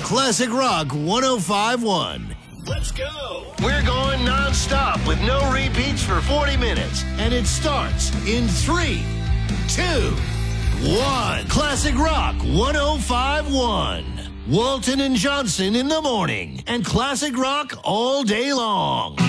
Classic Rock 105.1. Let's go. We're going non-stop with no repeats for 40 minutes. And it starts in 3, 2, 1. Classic Rock 105.1. Walton and Johnson in the morning. And Classic Rock all day long.